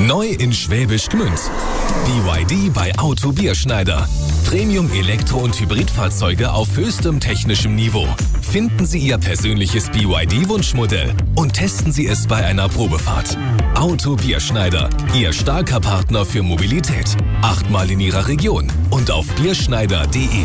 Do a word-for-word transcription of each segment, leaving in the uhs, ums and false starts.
Neu in Schwäbisch Gmünd. B Y D bei Auto Bierschneider. Premium Elektro- und Hybridfahrzeuge auf höchstem technischem Niveau. Finden Sie Ihr persönliches B Y D-Wunschmodell und testen Sie es bei einer Probefahrt. Auto Bierschneider, Ihr starker Partner für Mobilität. Achtmal in Ihrer Region und auf bierschneider punkt de.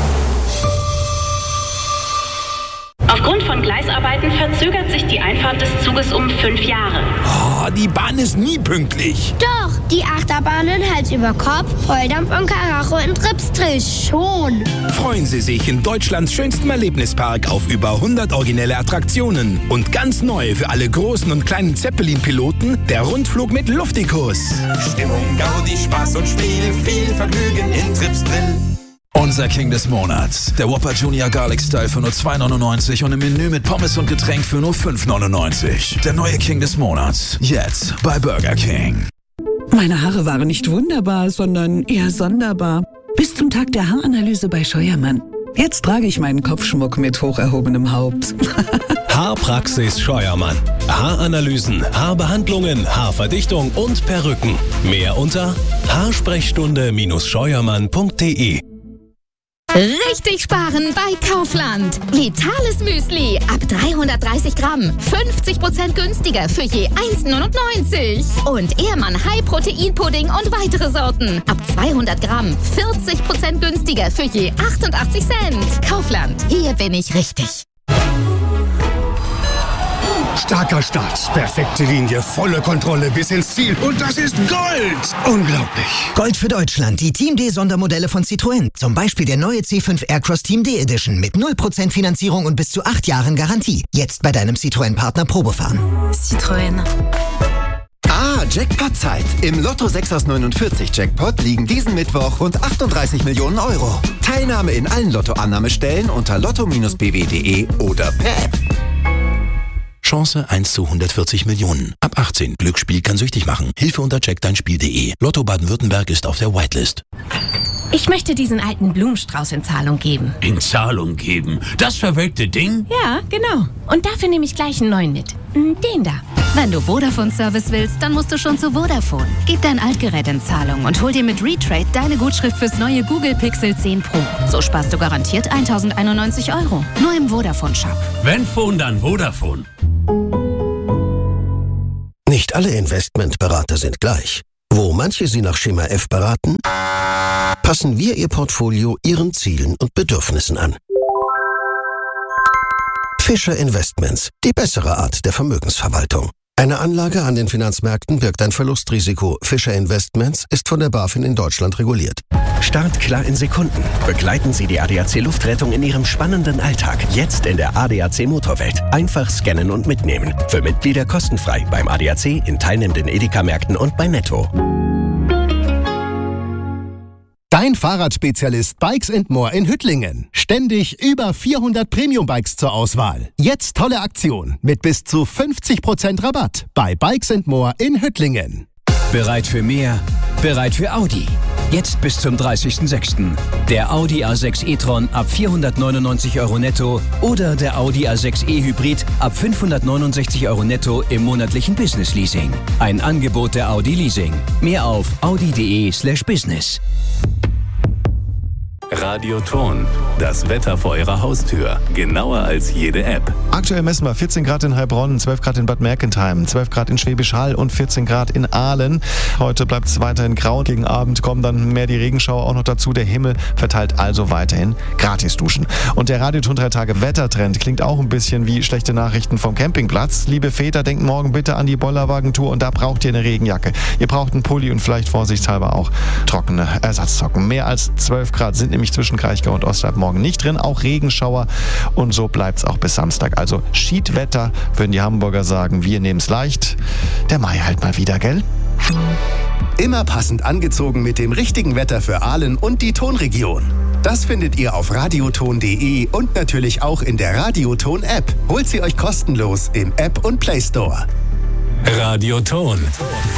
Aufgrund von Gleisarbeiten verzögert sich die Einfahrt des Zuges um fünf Jahre. Oh, die Bahn ist nie pünktlich. Doch, die Achterbahnen Hals über Kopf, Volldampf und Karacho in Tripstrill schon. Freuen Sie sich in Deutschlands schönstem Erlebnispark auf über hundert originelle Attraktionen. Und ganz neu für alle großen und kleinen Zeppelin-Piloten, der Rundflug mit Luftikus. Stimmung, Gaudi, Spaß und Spiel, viel Vergnügen in Tripstrill. Unser King des Monats. Der Whopper Junior Garlic Style für nur zwei neunundneunzig und im Menü mit Pommes und Getränk für nur fünf neunundneunzig. Der neue King des Monats. Jetzt bei Burger King. Meine Haare waren nicht wunderbar, sondern eher sonderbar. Bis zum Tag der Haaranalyse bei Scheuermann. Jetzt trage ich meinen Kopfschmuck mit hoch erhobenem Haupt. Haarpraxis Scheuermann. Haaranalysen, Haarbehandlungen, Haarverdichtung und Perücken. Mehr unter haarsprechstunde Scheuermann punkt de. Richtig sparen bei Kaufland. Vitales Müsli ab dreihundertdreißig Gramm. fünfzig Prozent günstiger für je eins neunundneunzig. Und Ehrmann High Protein Pudding und weitere Sorten ab zweihundert Gramm. vierzig Prozent günstiger für je achtundachtzig Cent. Kaufland, hier bin ich richtig. Starker Start, perfekte Linie, volle Kontrolle bis ins Ziel. Und das ist Gold! Unglaublich. Gold für Deutschland, die Team D-Sondermodelle von Citroën. Zum Beispiel der neue C fünf Aircross Team D Edition mit null Prozent Finanzierung und bis zu acht Jahren Garantie. Jetzt bei deinem Citroën-Partner Probefahren. Citroën. Ah, Jackpot-Zeit. Im Lotto sechs aus neunundvierzig Jackpot liegen diesen Mittwoch rund achtunddreißig Millionen Euro. Teilnahme in allen Lottoannahmestellen unter lotto Bindestrich b w punkt de oder per App. Chance eins zu hundertvierzig Millionen. Ab achtzehn. Glücksspiel kann süchtig machen. Hilfe unter check dein Spiel punkt de. Lotto Baden-Württemberg ist auf der Whitelist. Ich möchte diesen alten Blumenstrauß in Zahlung geben. In Zahlung geben? Das verwelkte Ding? Ja, genau. Und dafür nehme ich gleich einen neuen mit. Den da. Wenn du Vodafone-Service willst, dann musst du schon zu Vodafone. Gib dein Altgerät in Zahlung und hol dir mit Retrade deine Gutschrift fürs neue Google Pixel zehn Pro. So sparst du garantiert eintausendeinundneunzig Euro. Nur im Vodafone-Shop. Wenn Phone, dann Vodafone. Nicht alle Investmentberater sind gleich. Wo manche Sie nach Schema F beraten, passen wir Ihr Portfolio Ihren Zielen und Bedürfnissen an. Fischer Investments, die bessere Art der Vermögensverwaltung. Eine Anlage an den Finanzmärkten birgt ein Verlustrisiko. Fischer Investments ist von der BaFin in Deutschland reguliert. Start klar in Sekunden. Begleiten Sie die A D A C Luftrettung in Ihrem spannenden Alltag. Jetzt in der A D A C Motorwelt. Einfach scannen und mitnehmen. Für Mitglieder kostenfrei beim A D A C, in teilnehmenden Edeka-Märkten und bei Netto. Dein Fahrradspezialist Bikes and More in Hüttlingen. Ständig über vierhundert Premium-Bikes zur Auswahl. Jetzt tolle Aktion mit bis zu fünfzig Prozent Rabatt bei Bikes and More in Hüttlingen. Bereit für mehr? Bereit für Audi. Jetzt bis zum dreißigsten sechsten Der Audi A sechs e-tron ab vierhundertneunundneunzig Euro netto oder der Audi A sechs e-Hybrid ab fünfhundertneunundsechzig Euro netto im monatlichen Business-Leasing. Ein Angebot der Audi Leasing. Mehr auf audi punkt de slash business. Radioton. Das Wetter vor Ihrer Haustür. Genauer als jede App. Aktuell messen wir vierzehn Grad in Heilbronn, zwölf Grad in Bad Mergentheim, zwölf Grad in Schwäbisch Hall und vierzehn Grad in Aalen. Heute bleibt es weiterhin grau. Gegen Abend kommen dann mehr die Regenschauer auch noch dazu. Der Himmel verteilt also weiterhin Gratis-Duschen. Und der Radioton drei Tage Wettertrend klingt auch ein bisschen wie schlechte Nachrichten vom Campingplatz. Liebe Väter, denkt morgen bitte an die Bollerwagentour und da braucht ihr eine Regenjacke. Ihr braucht einen Pulli und vielleicht vorsichtshalber auch trockene Ersatzsocken. Mehr als zwölf Grad sind nämlich zwischen Kraichgau und Osterhalb morgen nicht drin, auch Regenschauer und so bleibt es auch bis Samstag. Also Schiedwetter, würden die Hamburger sagen, wir nehmen es leicht. Der Mai halt mal wieder, gell? Immer passend angezogen mit dem richtigen Wetter für Aalen und die Tonregion. Das findet ihr auf radioton punkt de und natürlich auch in der Radioton-App. Holt sie euch kostenlos im App und Play Store. Radioton.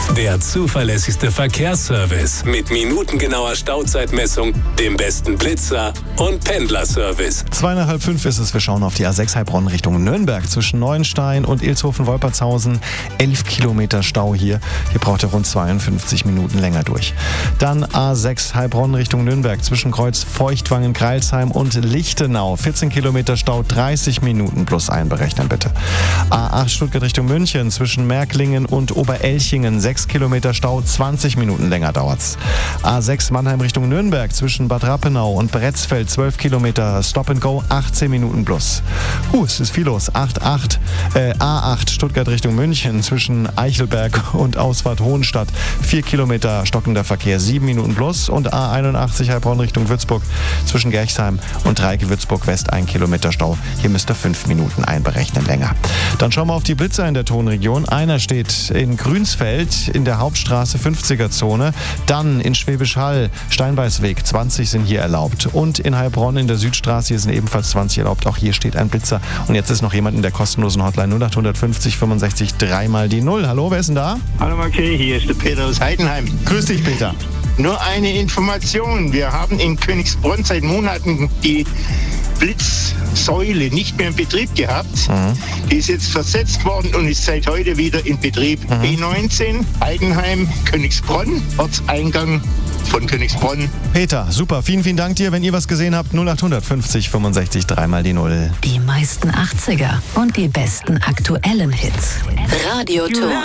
Der zuverlässigste Verkehrsservice mit minutengenauer Stauzeitmessung, dem besten Blitzer und Pendlerservice. Zwei nach halb fünf ist es. Wir schauen auf die A sechs Heilbronn Richtung Nürnberg. Zwischen Neuenstein und Ilshofen-Wolpertshausen elf Kilometer Stau hier. Hier braucht er rund zweiundfünfzig Minuten länger durch. Dann A sechs Heilbronn Richtung Nürnberg. Zwischen Kreuz Feuchtwangen, Greilsheim und Lichtenau. vierzehn Kilometer Stau, dreißig Minuten plus einberechnen bitte. A acht Stuttgart Richtung München. Zwischen Märklingen und Oberelchingen. sechs Kilometer Stau, zwanzig Minuten länger dauert's. A sechs Mannheim Richtung Nürnberg. Zwischen Bad Rappenau und Bretzfeld. zwölf Kilometer Stop and Go, achtzehn Minuten plus. Uh, es ist viel los. acht acht, äh, A acht Stuttgart Richtung München. Zwischen Eichelberg und Ausfahrt Hohenstadt. vier Kilometer stockender Verkehr, sieben Minuten plus. Und A einundachtzig Heilbronn Richtung Würzburg. Zwischen Gerchsheim und Dreieck Würzburg West ein Kilometer Stau. Hier müsst ihr fünf Minuten einberechnen länger. Dann schauen wir auf die Blitzer in der Tonregion. Einer steht in Grünsfeld in der Hauptstraße fünfziger Zone. Dann in Schwäbisch Hall, Steinbeißweg, zwanzig sind hier erlaubt. Und in Heilbronn in der Südstraße, hier sind ebenfalls zwanzig erlaubt. Auch hier steht ein Blitzer. Und jetzt ist noch jemand in der kostenlosen Hotline null acht fünfzig fünfundsechzig dreimal die Null. Hallo, wer ist denn da? Hallo Marquet, hier ist der Peter aus Heidenheim. Grüß dich, Peter. Nur eine Information. Wir haben in Königsbronn seit Monaten die Blitzsäule nicht mehr in Betrieb gehabt. Mhm. Die ist jetzt versetzt worden und ist seit heute wieder in Betrieb. Mhm. B neunzehn, Heidenheim, Königsbronn, Ortseingang von Königsbronn. Peter, super. Vielen, vielen Dank dir. Wenn ihr was gesehen habt, null acht fünfzig fünfundsechzig dreimal die Null. Die meisten achtziger und die besten aktuellen Hits. Radioton.